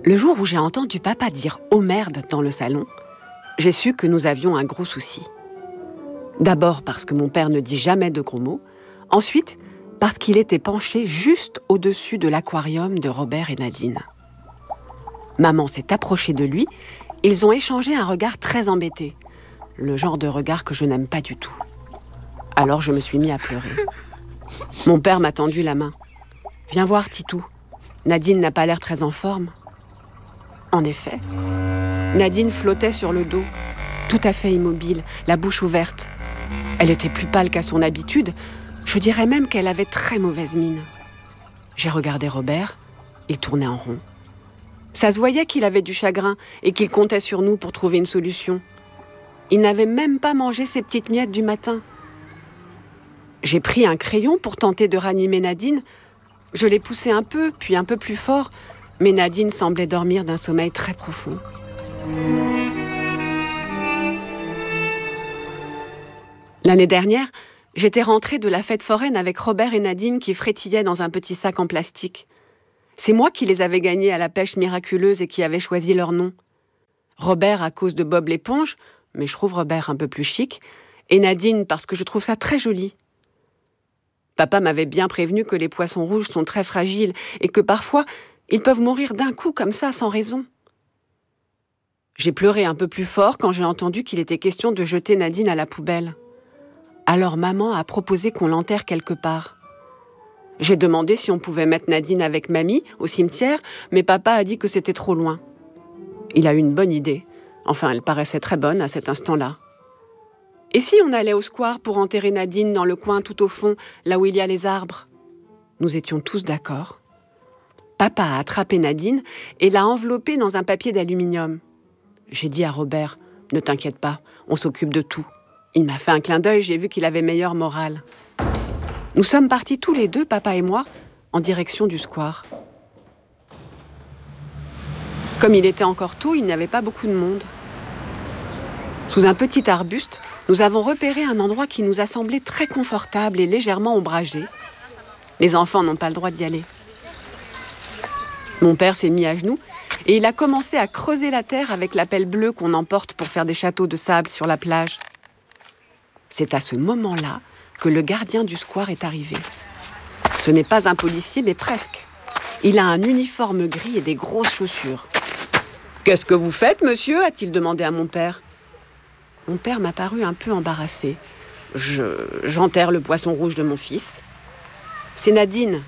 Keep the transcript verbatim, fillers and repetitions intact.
Le jour où j'ai entendu papa dire « oh merde » dans le salon, j'ai su que nous avions un gros souci. D'abord parce que mon père ne dit jamais de gros mots, ensuite parce qu'il était penché juste au-dessus de l'aquarium de Robert et Nadine. Maman s'est approchée de lui, ils ont échangé un regard très embêté, le genre de regard que je n'aime pas du tout. Alors je me suis mis à pleurer. Mon père m'a tendu la main. « Viens voir, Titou, Nadine n'a pas l'air très en forme. » En effet, Nadine flottait sur le dos, tout à fait immobile, la bouche ouverte. Elle était plus pâle qu'à son habitude, je dirais même qu'elle avait très mauvaise mine. J'ai regardé Robert, il tournait en rond. Ça se voyait qu'il avait du chagrin et qu'il comptait sur nous pour trouver une solution. Il n'avait même pas mangé ses petites miettes du matin. J'ai pris un crayon pour tenter de ranimer Nadine. Je l'ai poussé un peu, puis un peu plus fort, mais Nadine semblait dormir d'un sommeil très profond. L'année dernière, j'étais rentrée de la fête foraine avec Robert et Nadine qui frétillaient dans un petit sac en plastique. C'est moi qui les avais gagnés à la pêche miraculeuse et qui avais choisi leur nom. Robert à cause de Bob l'éponge, mais je trouve Robert un peu plus chic, et Nadine parce que je trouve ça très joli. Papa m'avait bien prévenu que les poissons rouges sont très fragiles et que parfois, ils peuvent mourir d'un coup comme ça, sans raison. J'ai pleuré un peu plus fort quand j'ai entendu qu'il était question de jeter Nadine à la poubelle. Alors maman a proposé qu'on l'enterre quelque part. J'ai demandé si on pouvait mettre Nadine avec mamie au cimetière, mais papa a dit que c'était trop loin. Il a eu une bonne idée. Enfin, elle paraissait très bonne à cet instant-là. Et si on allait au square pour enterrer Nadine dans le coin tout au fond, là où il y a les arbres ? Nous étions tous d'accord. Papa a attrapé Nadine et l'a enveloppée dans un papier d'aluminium. J'ai dit à Robert, « Ne t'inquiète pas, on s'occupe de tout. » Il m'a fait un clin d'œil, j'ai vu qu'il avait meilleure morale. Nous sommes partis tous les deux, papa et moi, en direction du square. Comme il était encore tôt, il n'y avait pas beaucoup de monde. Sous un petit arbuste, nous avons repéré un endroit qui nous a semblé très confortable et légèrement ombragé. Les enfants n'ont pas le droit d'y aller. Mon père s'est mis à genoux et il a commencé à creuser la terre avec la pelle bleue qu'on emporte pour faire des châteaux de sable sur la plage. C'est à ce moment-là que le gardien du square est arrivé. Ce n'est pas un policier, mais presque. Il a un uniforme gris et des grosses chaussures. « Qu'est-ce que vous faites, monsieur ?» a-t-il demandé à mon père. Mon père m'a paru un peu embarrassé. Je, j'enterre le poisson rouge de mon fils. C'est Nadine,